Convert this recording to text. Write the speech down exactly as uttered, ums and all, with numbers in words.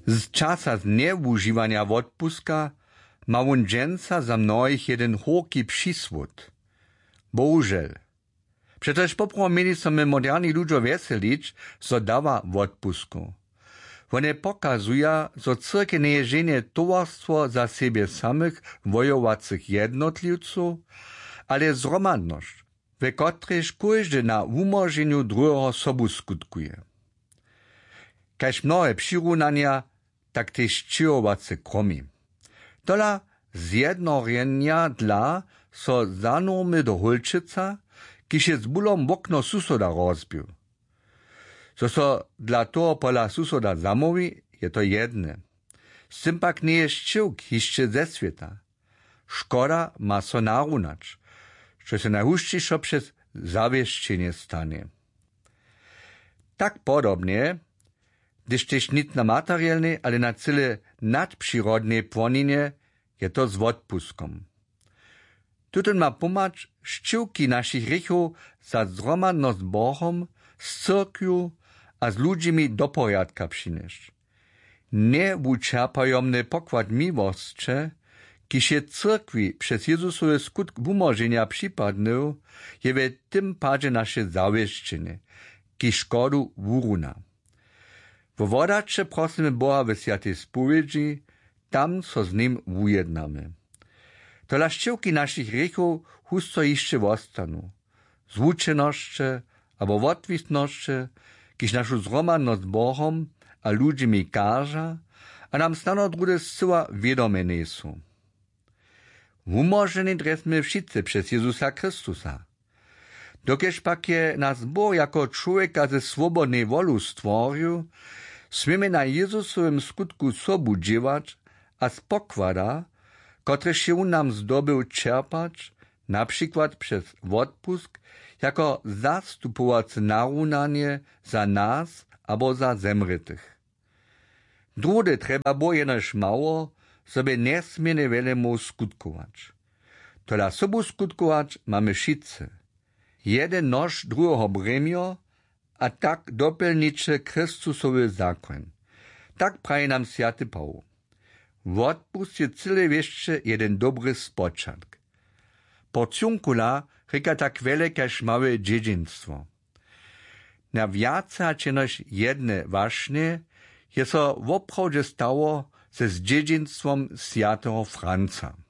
Z czasa zneużywania odpuska ma on dżęca za mnoich jeden horki przysłód. Bohužel. Przecież popro mieli sobie moderni ludzie weselić, zo dawa odpusku. One pokazuje, zo cyrke nie jest żenie towarstwo za siebie samych wojowacych jednotliwców, ale zromadność, we kotreż każdy na umożeniu drugiego sobu skutkuje. Kaž mnohe přirovnania, tak tež čirovace kromy. Tola zjednorjenja dla so zanurmy do Holčica, kiž je z bulom w okno susoda rozbił. So so dla toho pola susoda zamowi, je to jedne. Z tym pak nie jest šćivk hišće ze sveta. Škoda ma so narunać, što se najhušćišo przez zawieszczenie stanie. Tak podobnie, gdyż też nic na materialnej, ale na cyle nadprzyrodnej płoninie je to z odpuskom. Tutun ma pomać szczyłki naszych grzechów za zromadność z Bohom, z cyrkwią, a z ludźmi do porядka przynieść. Nie uczerpajomny pokład miłosće, kiż je cyrkwi przez Jezusowy skutk umożenia przypadnął, je we tym padzie nasze zawieszczenie, kiż szkodu wuruna. Wowodacze prosimy Boha w świętej spowiedzi, tam so z nim ujednamy. To laszczyłki naszych grzechów husto jeszcze wostaną. Z uczeności albo odwisności, kiż naszą zromadność z Bohom a ludźmi każa, a nam stano drugie zcyła wiadome nie są. Umożeni dresmy wszyscy przez Jezusa Chrystusa. Dokież pak je nas Bóg jako człowieka ze swobodnej wolu stworzył, smiemy na Jezusowym skutku sobu dziewać, a z pokłada, który się nam zdobył czerpać, na przykład przez odpusk, jako zastupowace narunanie za nas albo za zemrytych. Drugie trzeba było jenoż mało, sobie niesmierne wielemu skutkować. To dla sobu skutkować mamy wszyscy. Jeden noż drugiego bремio, a tak dopełnicze Chrystusowy zakon. Tak praje nam święty Paweł. Odpust je cyle jeszcze jeden dobry spoczatk. Porcjunkula rzeka tak wiele, każ małe dziedzictwo. Na wiace czenoś jedne ważne, je so w oprawdzie stało ze z dziedzictwem świętego Franca.